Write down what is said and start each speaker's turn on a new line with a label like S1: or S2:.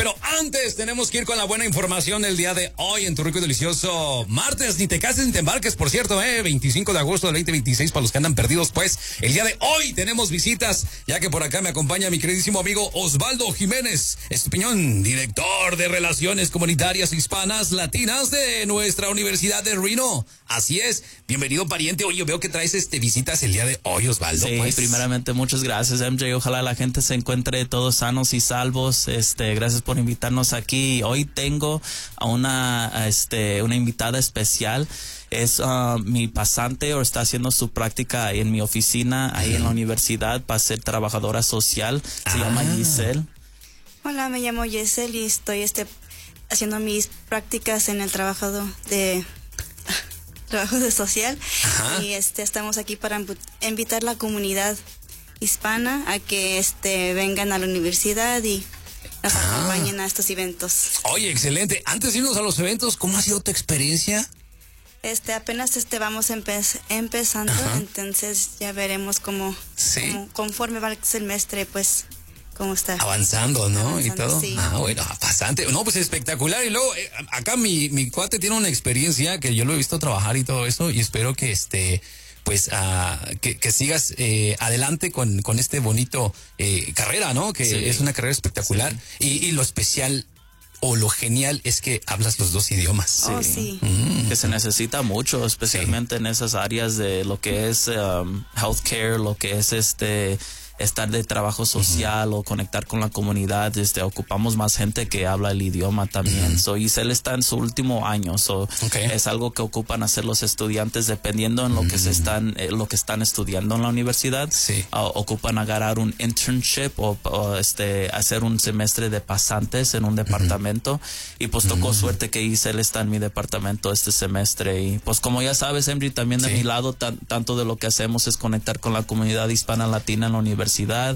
S1: pero antes tenemos que ir con la buena información del día de hoy en tu rico y delicioso martes. Ni te cases ni te embarques, por cierto, 25 de agosto del 2026, para los que andan perdidos, pues el día de hoy tenemos visitas, ya que por acá me acompaña mi queridísimo amigo Osvaldo Jiménez Estupiñón, director de Relaciones Comunitarias Hispanas Latinas de nuestra Universidad de Reno. Así es, bienvenido pariente. Oye, yo veo que traes visitas el día de hoy, Osvaldo.
S2: Sí,
S1: pues.
S2: Primeramente muchas gracias, MJ. Ojalá la gente se encuentre todos sanos y salvos. Gracias por invitarnos aquí. Hoy tengo a una invitada especial. Es mi pasante, o está haciendo su práctica en mi oficina ahí en la universidad para ser trabajadora social. Se llama Giselle.
S3: Hola, me llamo Giselle y estoy haciendo mis prácticas en el trabajo de social. Ajá. Y estamos aquí para invitar a la comunidad hispana a que vengan a la universidad y nos acompañen a estos eventos.
S1: Oye, excelente. Antes de irnos a los eventos, ¿cómo ha sido tu experiencia?
S3: Apenas vamos empezando. Ajá. Entonces ya veremos cómo conforme va el semestre, pues cómo está
S1: avanzando, ¿no? Avanzando, y todo.
S3: Sí.
S1: Bueno, bastante. No, pues espectacular. Y luego acá mi cuate tiene una experiencia que yo lo he visto trabajar y todo eso, y espero que que sigas adelante con este bonito carrera, ¿no? Que es una carrera espectacular. Sí. Y lo especial o lo genial es que hablas los dos idiomas.
S3: Oh, sí.
S2: Que se necesita mucho, especialmente en esas áreas de lo que es healthcare, lo que es estar de trabajo social o conectar con la comunidad. Ocupamos más gente que habla el idioma también. Giselle está en su último año, es algo que ocupan hacer los estudiantes dependiendo en lo que están estudiando en la universidad.
S1: Sí.
S2: Ocupan agarrar un internship o hacer un semestre de pasantes en un departamento, y pues tocó suerte que Giselle está en mi departamento este semestre. Y pues como ya sabes, Emily, también de mi lado tanto de lo que hacemos es conectar con la comunidad hispana latina en la universidad,